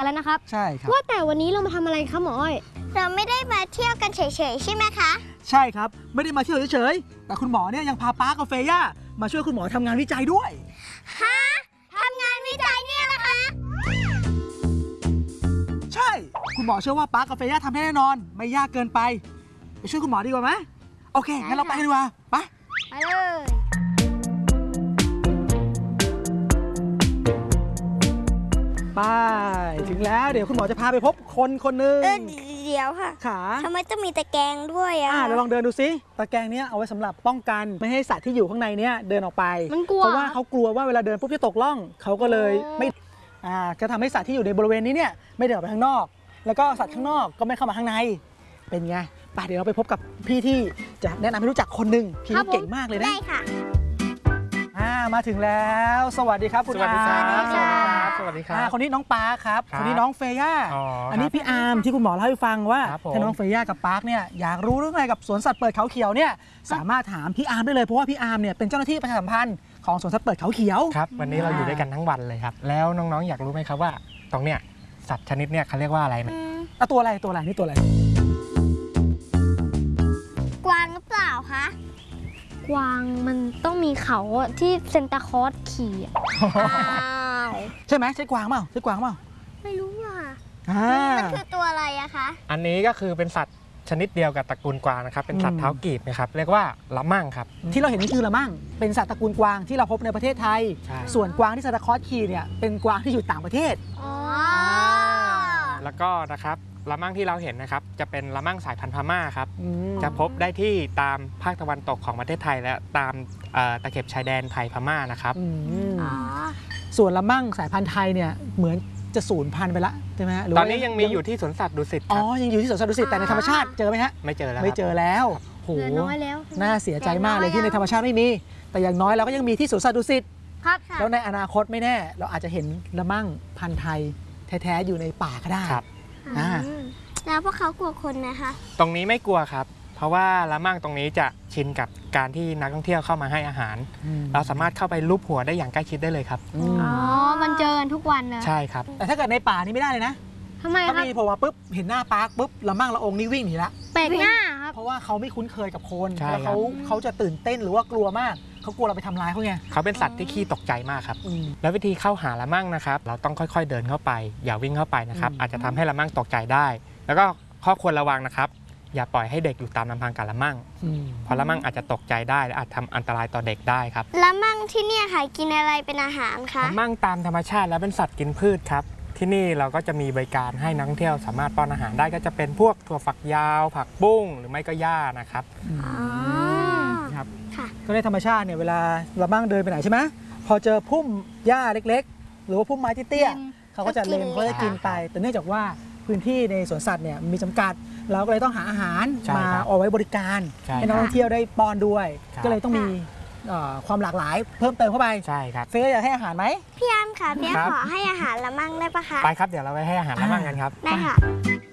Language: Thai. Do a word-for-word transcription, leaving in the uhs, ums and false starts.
แล้วนะครับใช่ครับว่าแต่วันนี้เรามาทำอะไรครับหมออ้อยเราไม่ได้มาเที่ยวกันเฉยๆใช่ไหมคะใช่ครับไม่ได้มาเที่ยวเฉยๆแต่คุณหมอเนี่ยยังพาป๊ากับเฟย่ามาช่วยคุณหมอทำงานวิจัยด้วยฮะทำงานวิจัยเนี่ยเหรอคะใช่คุณหมอเชื่อว่าป๊ากับเฟย่าทำได้แน่นอนไม่ยากเกินไปไปช่วยคุณหมอดีกว่าไหมโอเคงั้นเราไปกันดีกว่าไปไปเลยไปถึงแล้วเดี๋ยวคุณหมอจะพาไปพบคนคนหนึ่งเออเดี๋ยวค่ะขาทำไมต้องมีตะแกรงด้วยอ่ะอ่าเราลองเดินดูซิตะแกรงเนี้ยเอาไว้สำหรับป้องกันไม่ให้สัตว์ที่อยู่ข้างในเนี้ยเดินออกไปเพราะว่าเขากลัวว่าเวลาเดินปุ๊บจะตกล่องเขาก็เลยไม่อ่าก็ทำให้สัตว์ที่อยู่ในบริเวณนี้เนี่ยไม่เดินออกไปข้างนอกแล้วก็สัตว์ข้างนอกก็ไม่เข้ามาข้างในเป็นไงไปเดี๋ยวเราไปพบกับพี่ที่จะแนะนำให้รู้จักคนหนึ่งพี่เก่งมากเลยนะได้ค่ะมาถึงแล้วสวัสดีครับคุณอาสวัสดีครับสวัสดีครับคนนี้น้องปาร์คครับคนนี้น้องเฟย่าอันนี้พี่อาร์มที่คุณหมอเล่าให้ฟังว่าถ้าน้องเฟย่ากับปาร์คเนี่ยอยากรู้เรื่องอะไรกับสวนสัตว์เปิดเขาเขียวเนี่ยสามารถถามพี่อาร์มได้เลยเพราะว่าพี่อาร์มเนี่ยเป็นเจ้าหน้าที่ประชาสัมพันธ์ของสวนสัตว์เปิดเขาเขียวครับวันนี้เราอยู่ด้วยกันทั้งวันเลยครับแล้วน้องๆอยากรู้ไหมครับว่าตรงเนี้ยสัตว์ชนิดเนี่ยเขาเรียกว่าอะไรไหมตัวอะไรตัวอะไรนี่ตัวอะไรกวางหรือเปล่าคะกวางมันต้องมีเขาที่เซนตาคลอสขี่ใช่ไหมใช่กวางเปล่าใช่กวางเปล่าไม่รู้อ่ะมันคือตัวอะไรอะคะอันนี้ก็คือเป็นสัตว์ชนิดเดียวกับตระกูลกวางนะครับเป็นสัตว์เท้ากีบนะครับเรียกว่าละมั่งครับที่เราเห็นนี่คือละมั่งเป็นสัตว์ตระกูลกวางที่เราพบในประเทศไทยส่วนกวางที่เซนตาคลอสขี่เนี่ยเป็นกวางที่อยู่ต่างประเทศแล้วก็นะครับละมั่งที่เราเห็นนะครับจะเป็นละมั่งสายพันธุ์พม่าครับจะพบได้ที่ตามภาคตะวันตกของประเทศไทยและตามตะเข็บชายแดนไทยพม่านะครับส่วนละมั่งสายพันธุ์ไทยเนี่ยเหมือนจะสูญพันธุ์ไปละใช่ไหมตอนนี้ยังมีอยู่ที่สวนสัตว์ดุสิตอ๋อยังอยู่ที่สวนสัตว์ดุสิตแต่ในธรรมชาติเจอไหมฮะไม่เจอแล้วไม่เจอแล้วโหน่าเสียใจมากเลยที่ในธรรมชาติไม่มีแต่อย่างน้อยเราก็ยังมีที่สวนสัตว์ดุสิตแล้วในอนาคตไม่แน่เราอาจจะเห็นละมั่งพันธุ์ไทยแท้ๆอยู่ในป่าก็ได้แล้วพวกเขากลัวคนนะคะตรงนี้ไม่กลัวครับเพราะว่าละมั่งตรงนี้จะชินกับการที่นักท่องเที่ยวเข้ามาให้อาหารเราสามารถเข้าไปลูบหัวได้อย่างใกล้ชิดได้เลยครับอ๋อมันเจอกันทุกวันเลยใช่ครับแต่ถ้าเกิดในป่านี่ไม่ได้เลยนะทำไมครับถ้ามีพอมาปุ๊บเห็นหน้าปาร์คปุ๊บละมั่งละองนี่วิ่งหนีละแปลกหน้าครับเพราะว่าเขาไม่คุ้นเคยกับคนแล้วเขาเขาจะตื่นเต้นหรือว่ากลัวมากเขากลัวเราไปทำร้ายเขาไงเขาเป็นสัตว์ที่ขี้ตกใจมากครับแล้ววิธีเข้าหาละมั่งนะครับเราต้องค่อยๆเดินเข้าไปอย่าวิ่งเข้าไปนะครับอาจจะทำให้ละมั่งตกใจได้แล้วก็ข้อควรระวังนะครับอย่าปล่อยให้เด็กอยู่ตามลำพังกับละมั่งเพราะละมั่งอาจจะตกใจได้และอาจทำอันตรายต่อเด็กได้ครับละมั่งที่นี่ค่ะกินอะไรเป็นอาหารคะละมั่งตามธรรมชาติแล้วเป็นสัตว์กินพืชครับที่นี่เราก็จะมีบริการให้นักท่องเที่ยวสามารถป้อนอาหารได้ก็จะเป็นพวกถั่วฝักยาวผักบุ้งหรือไม่ก็หญ้านะครับครับก็ในธรรมชาติเนี่ยเวลาละมั่งเดินไปไหนใช่ไหมพอเจอพุ่มหญ้าเล็กๆหรือว่าพุ่มไม้เตี้ยๆเขาก็จะเล็มเขาจะกินไปแต่เนื่องจากว่าพื้นที่ในสวนสัตว์เนี่ยมีจำกัดเราก็เลยต้องหาอาหารมาเอาไว้บริการให้นักท่องเที่ยวได้ป้อนด้วยก็เลยต้องมีความหลากหลายเพิ่มเติมเข้าไปใช่ครับเฟย์อยากให้อาหารไหมพี่อ้ำค่ะพี่ขอให้อาหารละมั่งได้ปะคะไปครับเดี๋ยวเราไปให้อาหารละมั่งกันครับได้ค่ะ